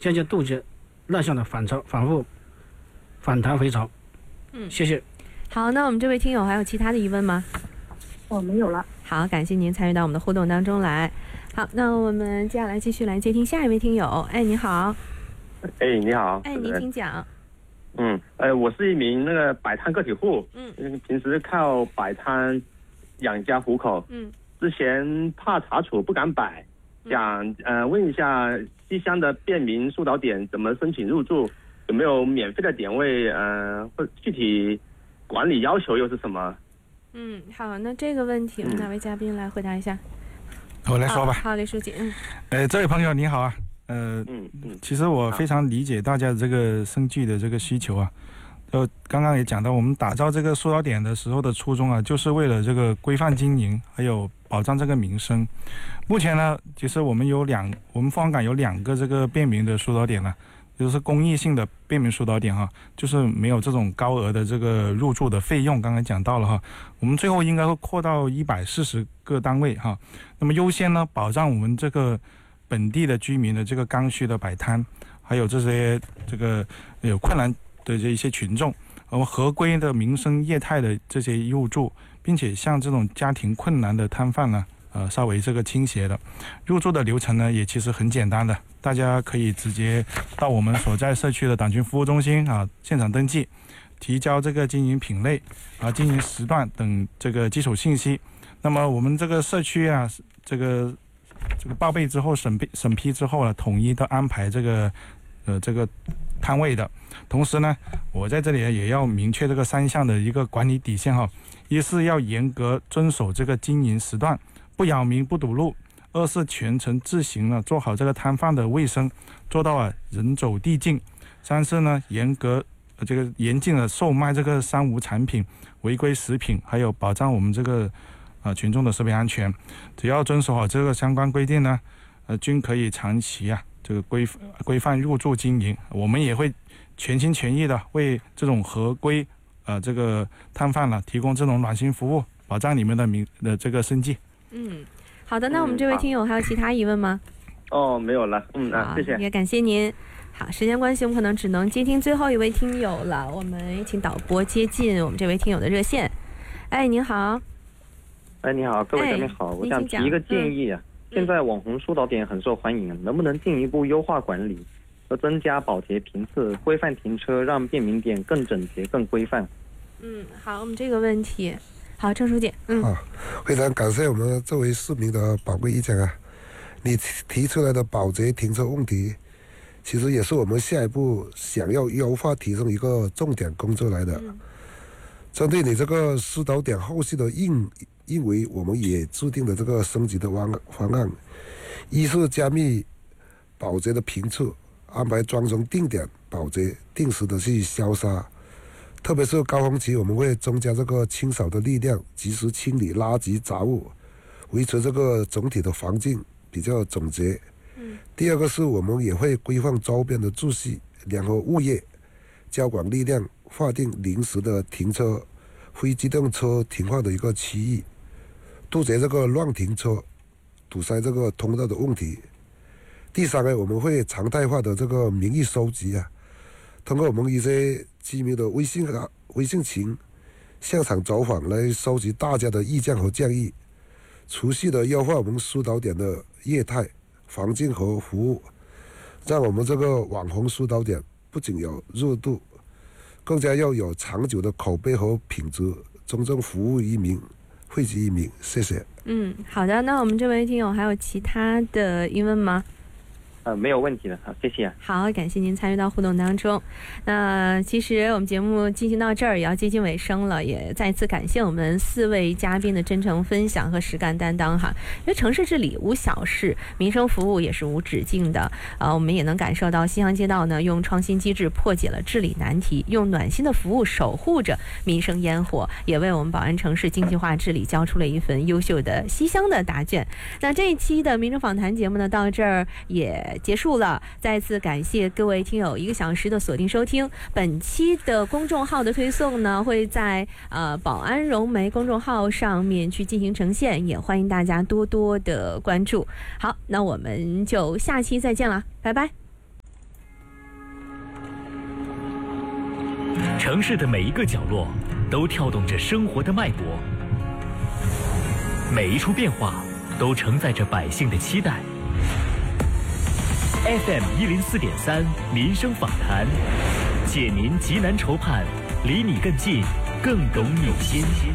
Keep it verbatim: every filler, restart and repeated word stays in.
渐渐杜绝乱象的反潮反复反弹回潮。 嗯， 谢谢。 好，那我们这位听友还有其他的疑问吗？ 我、哦、没有了。 好，感谢您参与到我们的互动当中来。好，那我们接下来继续来接听下一位听友。哎，你好。 哎，你好。 哎，您请讲。 嗯，呃，我是一名那个摆摊个体户， 嗯， 平时靠摆摊养家糊口， 嗯， 之前怕查处不敢摆，想呃问一下西乡的便民疏导点怎么申请入住，有没有免费的点位，呃，或具体管理要求又是什么？ 嗯，好，那这个问题，哪位嘉宾来回答一下？ 我来说吧。 哦、好，李书记，嗯， 呃，这位朋友你好啊。呃， 嗯嗯， 其实我非常理解大家的这个生计的这个需求啊。就刚刚也讲到，我们打造这个疏导点的时候的初衷啊，就是为了这个规范经营，还有保障这个民生。目前呢，其实我们有两，我们凤凰港有两个这个便民的疏导点呢，就是公益性的便民疏导点哈，就是没有这种高额的这个入住的费用。刚才讲到了哈，我们最后应该会扩到一百四十个单位哈。那么优先呢，保障我们这个本地的居民的这个刚需的摆摊，还有这些这个有困难的这一些群众，我们合规的民生业态的这些入住，并且像这种家庭困难的摊贩呢，呃，稍微这个倾斜的入住的流程呢，也其实很简单的，大家可以直接到我们所在社区的党群服务中心啊，现场登记，提交这个经营品类啊、经营时段等这个基础信息。那么我们这个社区啊，这个。这个报备之后审批审批之后呢，统一的安排这个呃这个摊位的。同时呢，我在这里也要明确这个三项的一个管理底线哈：一是要严格遵守这个经营时段，不扰民不堵路；二是全程自行呢做好这个摊贩的卫生，做到啊人走地静；三是呢严格呃这个严禁的售卖这个三无产品、违规食品，还有保障我们这个。啊，群众的食品安全，只要遵守好这个相关规定呢，呃，均可以长期啊这个规规范入驻经营。我们也会全心全意的为这种合规呃这个摊贩呢提供这种暖心服务，保障你们的民的这个生计。 嗯，好的，那我们这位听友还有其他疑问吗？ 哦，没有了。嗯啊，谢谢， 也感谢您。好，时间关系，我们可能只能接听最后一位听友了。我们请导播接进我们这位听友的热线。哎，您好。 哎，你好，各位嘉宾好，我想提一个建议啊。嗯、现在网红疏导点很受欢迎，能不能进一步优化管理，和增加保洁频次，规范停车，让便民点更整洁、更规范？ 嗯，好，我们这个问题，好，郑书记，嗯， 好，非常感谢我们这位市民的宝贵意见啊。你提出来的保洁停车问题，其实也是我们下一步想要优化提升一个重点工作来的。嗯、针对你这个疏导点后续的应。因为我们也制定了这个升级的方方案，一是加密保洁的频次，安排专人定点保洁，定时的去消杀，特别是高峰期，我们会增加这个清扫的力量，及时清理垃圾杂物，维持这个整体的环境比较整洁。嗯、第二个是我们也会规范周边的秩序，联合物业、交管力量，划定临时的停车、非机动车停放的一个区域。杜绝这个乱停车、堵塞这个通道的问题。第三个，我们会常态化的这个民意收集啊，通过我们一些居民的微信啊、微信群、现场走访来收集大家的意见和建议，持续的优化我们疏导点的业态、环境和服务，让我们这个网红疏导点不仅有热度，更加要有长久的口碑和品质，真正服务于民。惠及一民，谢谢。 嗯，好的，那我们这位听友还有其他的疑问吗？ 呃，没有问题了，好，谢谢。 好，感谢您参与到互动当中。那其实我们节目进行到这儿也要接近尾声了，也再次感谢我们四位嘉宾的真诚分享和实干担当哈。因为城市治理无小事，民生服务也是无止境的。呃，我们也能感受到西航街道呢，用创新机制破解了治理难题，用暖心的服务守护着民生烟火，也为我们宝安城市经济化治理交出了一份优秀的西乡的答卷。那这一期的民生访谈节目呢，到这儿也结束了，再次感谢各位听友一个小时的锁定收听。本期的公众号的推送呢，会在呃宝安融媒公众号上面去进行呈现，也欢迎大家多多的关注。好，那我们就下期再见了，拜拜。 城市的每一个角落都跳动着生活的脉搏，每一处变化都承载着百姓的期待。F M 一零四点三民生访谈，解您急难愁盼，离你更近，更懂你心。